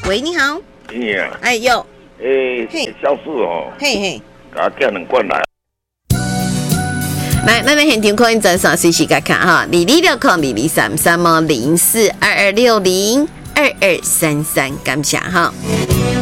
喂，你好。哎有。 销售哦。 嘿， 给他调2罐来。 来，咱们现场可以再试试看看哈，226022330422602233，感谢哈。